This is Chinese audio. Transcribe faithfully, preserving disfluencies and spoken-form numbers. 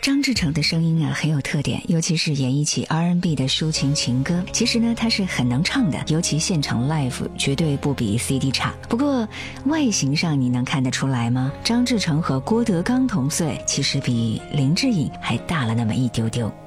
张志成的声音啊很有特点，尤其是演绎起 R and B 的抒情情歌，其实呢他是很能唱的，尤其现场 live 绝对不比 C D 差。不过外形上你能看得出来吗？张志成和郭德纲同岁，其实比林志颖还大了那么一丢丢。